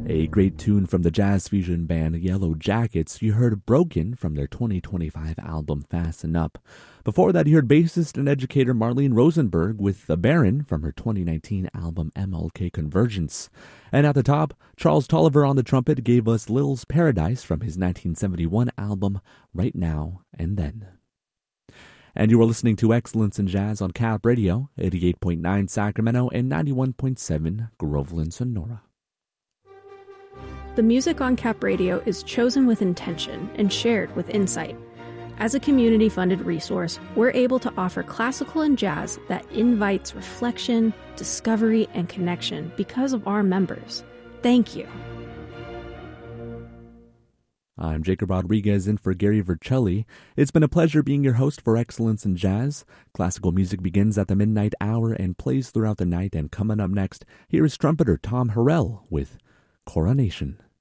A great tune from the jazz fusion band Yellow Jackets. You heard Broken from their 2025 album Fasten Up. Before that, you heard bassist and educator Marlene Rosenberg with The Baron from her 2019 album MLK Convergence. And at the top, Charles Tolliver on the trumpet gave us Lil's Paradise from his 1971 album Right Now and Then. And you are listening to Excellence in Jazz on Cap Radio, 88.9 Sacramento and 91.7 Groveland, Sonora. The music on Cap Radio is chosen with intention and shared with insight. As a community-funded resource, we're able to offer classical and jazz that invites reflection, discovery, and connection because of our members. Thank you. I'm Jacob Rodriguez in for Gary Vercelli. It's been a pleasure being your host for Excellence in Jazz. Classical music begins at the midnight hour and plays throughout the night. And coming up next, here is trumpeter Tom Harrell with Coronation.